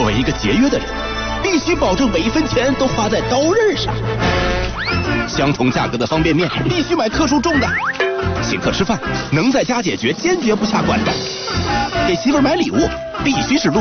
为一个节约的人，必须保证每一分钱都花在刀刃上。相同价格的方便面，必须买克数重的。请客吃饭，能在家解决，坚决不下馆子。给媳妇儿买礼物，必须是